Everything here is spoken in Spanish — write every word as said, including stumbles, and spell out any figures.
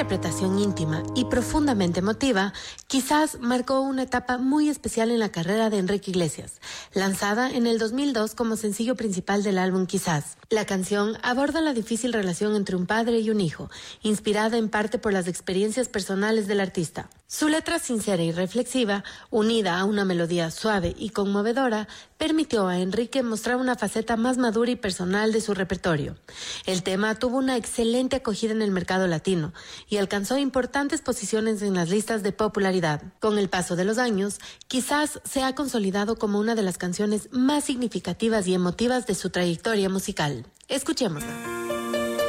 interpretación íntima y profundamente emotiva, Quizás marcó una etapa muy especial en la carrera de Enrique Iglesias, lanzada en el dos mil dos como sencillo principal del álbum Quizás. La canción aborda la difícil relación entre un padre y un hijo, inspirada en parte por las experiencias personales del artista. Su letra sincera y reflexiva, unida a una melodía suave y conmovedora, permitió a Enrique mostrar una faceta más madura y personal de su repertorio. El tema tuvo una excelente acogida en el mercado latino y alcanzó importantes posiciones en las listas de popularidad. Con el paso de los años, Quizás se ha consolidado como una de las canciones más significativas y emotivas de su trayectoria musical. Escuchémosla.